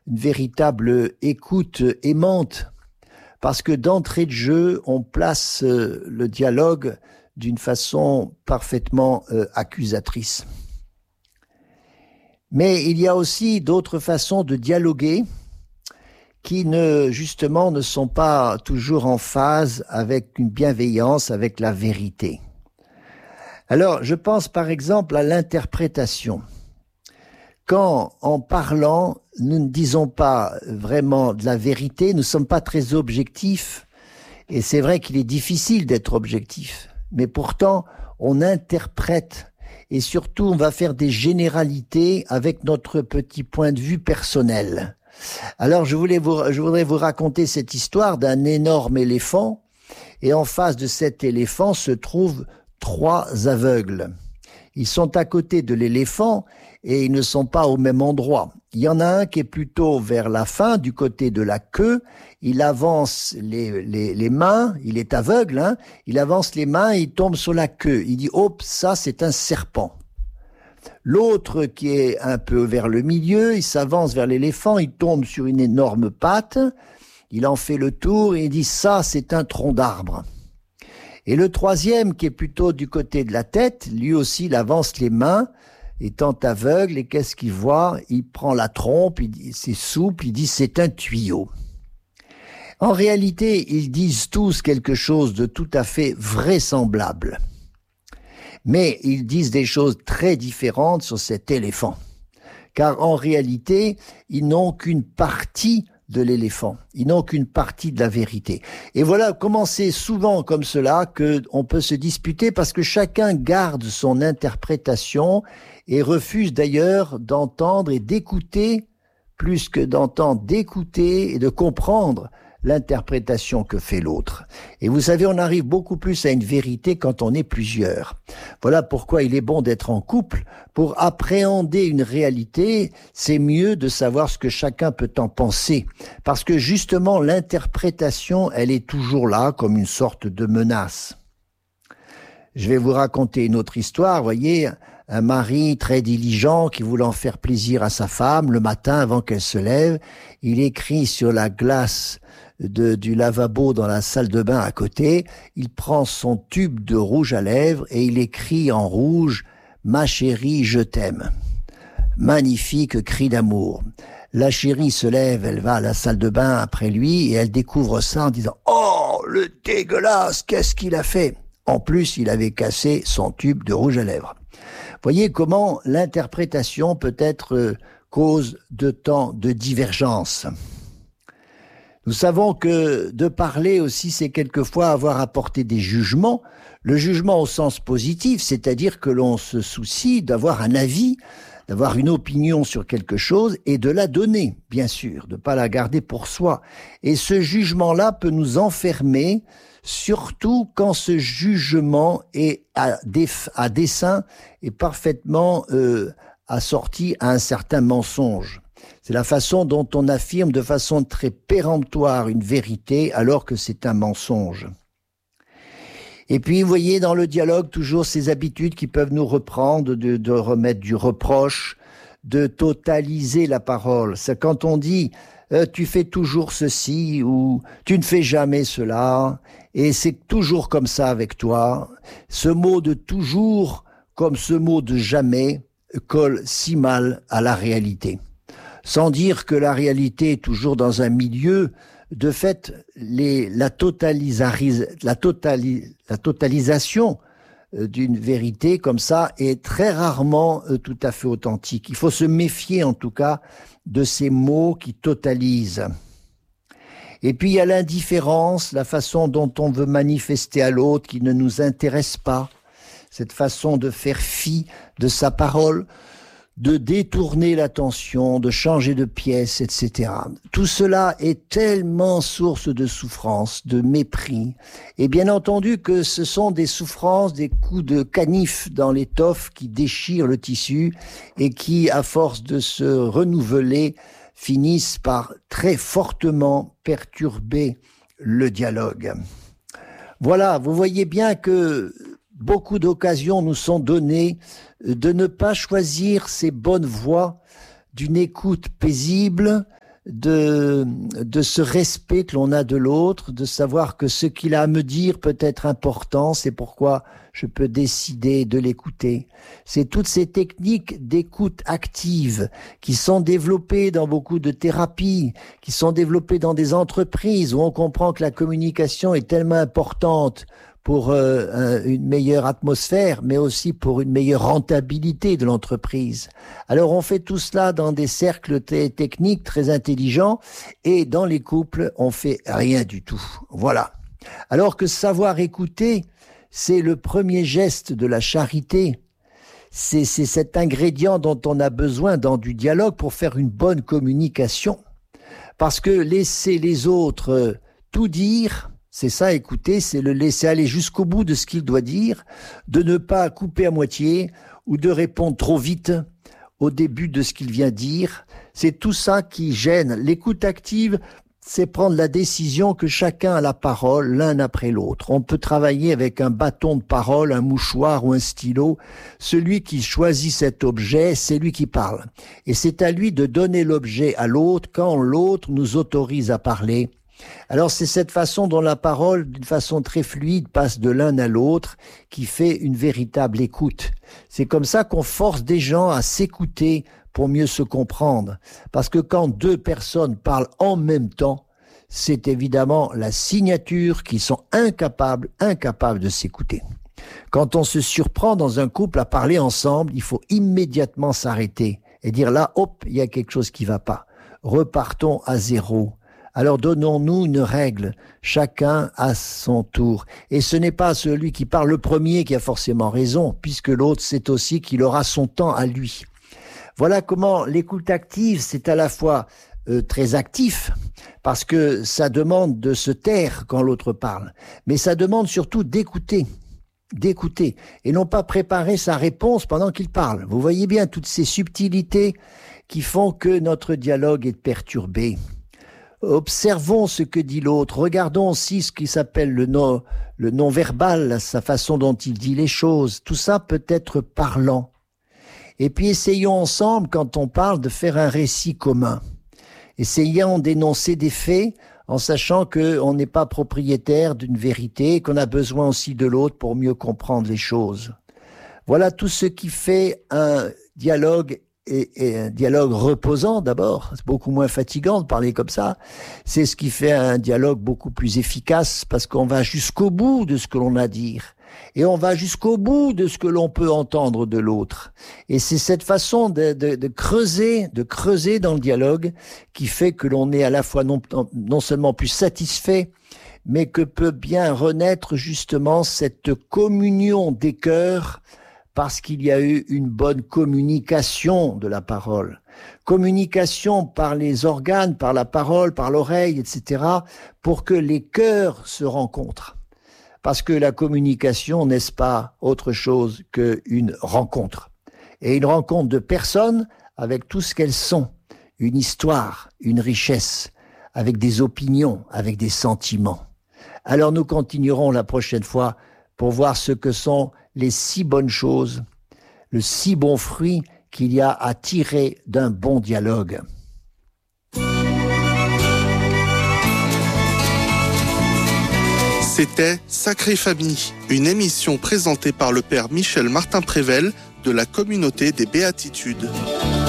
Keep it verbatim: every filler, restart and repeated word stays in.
une véritable écoute aimante, parce que d'entrée de jeu, on place le dialogue d'une façon parfaitement euh, accusatrice. Mais il y a aussi d'autres façons de dialoguer qui ne, justement, ne sont pas toujours en phase avec une bienveillance, avec la vérité. Alors, je pense par exemple à l'interprétation. Quand, en parlant, nous ne disons pas vraiment de la vérité, nous ne sommes pas très objectifs, et c'est vrai qu'il est difficile d'être objectif, mais pourtant, on interprète, et surtout, on va faire des généralités avec notre petit point de vue personnel. Alors, je, voulais vous, je voudrais vous raconter cette histoire d'un énorme éléphant, et en face de cet éléphant se trouvent trois aveugles. Ils sont à côté de l'éléphant et ils ne sont pas au même endroit. Il y en a un qui est plutôt vers la fin, du côté de la queue. Il avance les, les, les mains, il est aveugle, hein, il avance les mains et il tombe sur la queue. Il dit « Hop, ça c'est un serpent ». L'autre qui est un peu vers le milieu, il s'avance vers l'éléphant, il tombe sur une énorme patte, il en fait le tour et il dit « Ça c'est un tronc d'arbre ». Et le troisième, qui est plutôt du côté de la tête, lui aussi, il avance les mains, étant aveugle, et qu'est-ce qu'il voit? Il prend la trompe, il dit, c'est souple, il dit c'est un tuyau. En réalité, ils disent tous quelque chose de tout à fait vraisemblable. Mais ils disent des choses très différentes sur cet éléphant. Car en réalité, ils n'ont qu'une partie de l'éléphant. Ils n'ont qu'une partie de la vérité. Et voilà comment c'est souvent comme cela qu'on peut se disputer, parce que chacun garde son interprétation et refuse d'ailleurs d'entendre et d'écouter, plus que d'entendre, d'écouter et de comprendre l'interprétation que fait l'autre. Et vous savez, on arrive beaucoup plus à une vérité quand on est plusieurs. Voilà pourquoi il est bon d'être en couple. Pour appréhender une réalité, c'est mieux de savoir ce que chacun peut en penser. Parce que justement, l'interprétation, elle est toujours là comme une sorte de menace. Je vais vous raconter une autre histoire, vous voyez, un mari très diligent qui voulant faire plaisir à sa femme, le matin avant qu'elle se lève, il écrit sur la glace de, du lavabo dans la salle de bain à côté, il prend son tube de rouge à lèvres et il écrit en rouge « Ma chérie, je t'aime ». Magnifique cri d'amour. La chérie se lève, elle va à la salle de bain après lui et elle découvre ça en disant « Oh, le dégueulasse, qu'est-ce qu'il a fait ?» En plus, il avait cassé son tube de rouge à lèvres. Voyez comment l'interprétation peut être euh, cause de tant de divergences. Nous savons que de parler aussi, c'est quelquefois avoir à porter des jugements. Le jugement au sens positif, c'est-à-dire que l'on se soucie d'avoir un avis, d'avoir une opinion sur quelque chose et de la donner, bien sûr, de ne pas la garder pour soi. Et ce jugement-là peut nous enfermer, surtout quand ce jugement est à, def, à dessein et parfaitement euh, assorti à un certain mensonge. C'est la façon dont on affirme de façon très péremptoire une vérité alors que c'est un mensonge. Et puis, vous voyez, dans le dialogue, toujours ces habitudes qui peuvent nous reprendre, de, de remettre du reproche, de totaliser la parole. C'est quand on dit euh, « tu fais toujours ceci » ou « tu ne fais jamais cela » et c'est toujours comme ça avec toi. Ce mot de « toujours » comme ce mot de « jamais » colle si mal à la réalité. Sans dire que la réalité est toujours dans un milieu, de fait, les, la, totalisaris, la, totali, la totalisation d'une vérité comme ça est très rarement euh, tout à fait authentique. Il faut se méfier en tout cas de ces mots qui totalisent. Et puis il y a l'indifférence, la façon dont on veut manifester à l'autre qui ne nous intéresse pas, cette façon de faire fi de sa parole, de détourner l'attention, de changer de pièce, et cetera. Tout cela est tellement source de souffrance, de mépris. Et bien entendu que ce sont des souffrances, des coups de canif dans l'étoffe qui déchirent le tissu et qui, à force de se renouveler, finissent par très fortement perturber le dialogue. Voilà, vous voyez bien que beaucoup d'occasions nous sont données de ne pas choisir ces bonnes voies d'une écoute paisible, de, de ce respect que l'on a de l'autre, de savoir que ce qu'il a à me dire peut être important, c'est pourquoi je peux décider de l'écouter. C'est toutes ces techniques d'écoute active qui sont développées dans beaucoup de thérapies, qui sont développées dans des entreprises où on comprend que la communication est tellement importante pour euh, une meilleure atmosphère, mais aussi pour une meilleure rentabilité de l'entreprise. Alors on fait tout cela dans des cercles t- techniques très intelligents, et dans les couples, on fait rien du tout. Voilà. Alors que savoir écouter, c'est le premier geste de la charité. C'est, c'est cet ingrédient dont on a besoin dans du dialogue pour faire une bonne communication. Parce que laisser les autres tout dire, c'est ça, écouter, c'est le laisser aller jusqu'au bout de ce qu'il doit dire, de ne pas couper à moitié ou de répondre trop vite au début de ce qu'il vient dire. C'est tout ça qui gêne. L'écoute active, c'est prendre la décision que chacun a la parole l'un après l'autre. On peut travailler avec un bâton de parole, un mouchoir ou un stylo. Celui qui choisit cet objet, c'est lui qui parle. Et c'est à lui de donner l'objet à l'autre quand l'autre nous autorise à parler. Alors c'est cette façon dont la parole, d'une façon très fluide, passe de l'un à l'autre qui fait une véritable écoute. C'est comme ça qu'on force des gens à s'écouter pour mieux se comprendre. Parce que quand deux personnes parlent en même temps, c'est évidemment la signature qu'ils sont incapables, incapables de s'écouter. Quand on se surprend dans un couple à parler ensemble, il faut immédiatement s'arrêter et dire là, hop, il y a quelque chose qui va pas. Repartons à zéro. Alors donnons-nous une règle, chacun à son tour. Et ce n'est pas celui qui parle le premier qui a forcément raison, puisque l'autre sait aussi qu'il aura son temps à lui. Voilà comment l'écoute active, c'est à la fois euh, très actif, parce que ça demande de se taire quand l'autre parle, mais ça demande surtout d'écouter, d'écouter, et non pas préparer sa réponse pendant qu'il parle. Vous voyez bien toutes ces subtilités qui font que notre dialogue est perturbé. Observons ce que dit l'autre, regardons aussi ce qui s'appelle le non, le non-verbal, sa façon dont il dit les choses. Tout ça peut être parlant. Et puis essayons ensemble, quand on parle, de faire un récit commun. Essayons d'énoncer des faits en sachant qu'on n'est pas propriétaire d'une vérité, qu'on a besoin aussi de l'autre pour mieux comprendre les choses. Voilà tout ce qui fait un dialogue Et, et un dialogue reposant d'abord, c'est beaucoup moins fatigant de parler comme ça, c'est ce qui fait un dialogue beaucoup plus efficace parce qu'on va jusqu'au bout de ce que l'on a à dire et on va jusqu'au bout de ce que l'on peut entendre de l'autre. Et c'est cette façon de, de, de creuser, de creuser dans le dialogue qui fait que l'on est à la fois non, non seulement plus satisfait, mais que peut bien renaître justement cette communion des cœurs parce qu'il y a eu une bonne communication de la parole. Communication par les organes, par la parole, par l'oreille, et cetera, pour que les cœurs se rencontrent. Parce que la communication, n'est-ce pas autre chose qu'une rencontre? Et une rencontre de personnes avec tout ce qu'elles sont. Une histoire, une richesse, avec des opinions, avec des sentiments. Alors nous continuerons la prochaine fois pour voir ce que sont les si bonnes choses, le si bon fruit qu'il y a à tirer d'un bon dialogue. C'était Sacrée Famille, une émission présentée par le père Michel Martin-Prével de la communauté des Béatitudes.